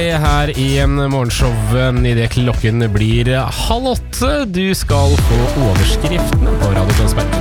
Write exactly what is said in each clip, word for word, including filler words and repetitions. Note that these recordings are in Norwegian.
Her i morgenshowen i det klokken blir halv åtte. Du skal få overskriftene på Radio Tønsberg.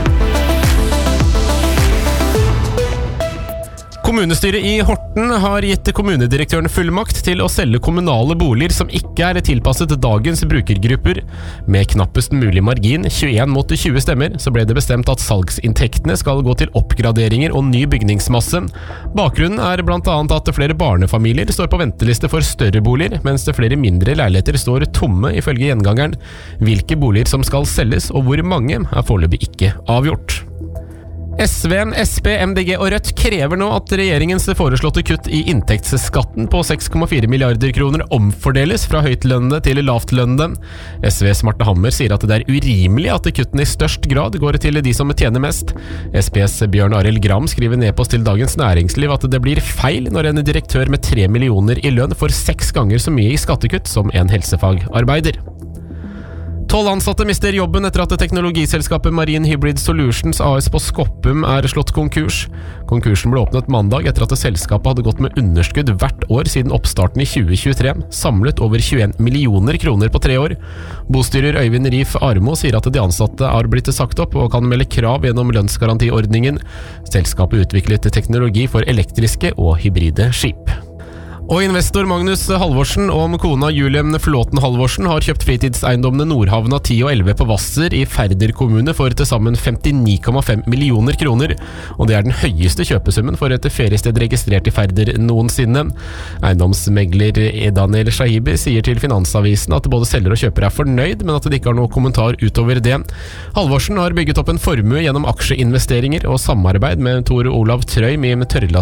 Kommunestyret i Horten har gitt kommunedirektøren fullmakt til å selge kommunale boliger som ikke er tilpasset dagens brukergrupper. Med knappest mulig margin, tjueen mot tjue stemmer, så ble det bestemt at salgsinntektene skal gå til oppgraderinger og ny bygningsmasse. Bakgrunnen er blant annet at flere barnefamilier står på venteliste for større boliger, mens det flere mindre leiligheter står tomme ifølge gjengangeren. Hvilke boliger som skal selges og hvor mange er foreløpig ikke avgjort. S V, S P, M D G og Rødt krever nå at regjeringens foreslåtte kutt i inntektsskatten på seks komma fire milliarder kroner omfordeles fra høytlønnede til lavtlønnede. S Vs Marte Hammer sier at det er urimelig at kuttene i størst grad går til de som tjener mest. S P's Bjørn Arild Gram skriver nedpost til Dagens Næringsliv at det blir feil når en direktør med tre millioner i lønn får seks ganger så mye i skattekutt som en helsefagarbeider. Tolv ansatte mister jobben etter at teknologiselskapet Marine Hybrid Solutions A S på Skoppum er slått konkurs. Konkursen ble åpnet mandag etter at selskapet hadde gått med underskudd hvert år siden oppstarten i tjue tjuetre, samlet over tjueen millioner kroner på tre år. Bostyrer Øyvind Rif Armo sier at de ansatte har blitt sagt opp og kan melde krav gjennom lønnsgarantiordningen. Selskapet utviklet teknologi for elektriske og hybride skip. Og investor Magnus Halvorsen og kona Julie Flåten Halvorsen har kjøpt fritidseiendommene Nordhavna ti og elleve på Hvasser i Færder kommune for til sammen femtini komma fem millioner kroner, og det er den høyeste kjøpesummen for et feriested registrert i Færder noensinne. Eiendomsmegler Daniel Shahibi sier til Finansavisen at både selger og kjøper er fornøyd, men at de ikke har noe kommentar utover det. Halvorsen har bygget opp en formue gjennom aksjeinvesteringer og samarbeid med Tor Olav Trøim i tørrlast